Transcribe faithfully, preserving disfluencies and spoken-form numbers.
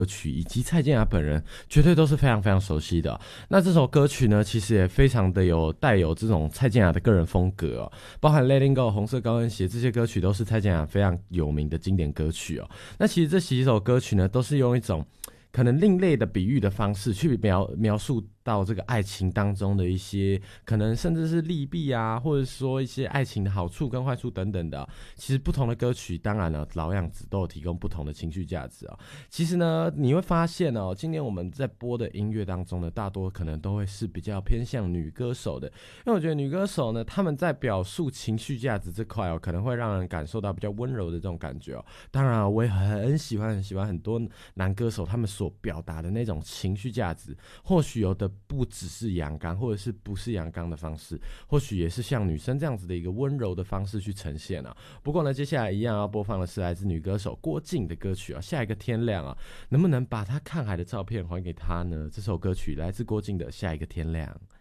歌曲以及蔡健雅本人绝对都是非常非常熟悉的、哦。那这首歌曲呢，其实也非常的有带有这种蔡健雅的个人风格哦，包含 Letting Go、红色高跟鞋这些歌曲都是蔡健雅非常有名的经典歌曲哦。那其实这几首歌曲呢，都是用一种可能另类的比喻的方式去描描述到这个爱情当中的一些可能甚至是利弊啊，或者说一些爱情的好处跟坏处等等的、啊。其实不同的歌曲当然了老样子都有提供不同的情绪价值啊。其实呢你会发现哦，今年我们在播的音乐当中呢，大多可能都会是比较偏向女歌手的，因为我觉得女歌手呢，她们在表述情绪价值这块哦，可能会让人感受到比较温柔的这种感觉哦。当然我也很喜欢很喜欢很多男歌手他们所表达的那种情绪价值，或许有的不只是阳刚，或者是不是阳刚的方式，或许也是像女生这样子的一个温柔的方式去呈现啊。不过呢，接下来一样要播放的是来自女歌手郭静的歌曲啊，下一个天亮啊，能不能把她看海的照片还给她呢？这首歌曲来自郭静的《下一个天亮》。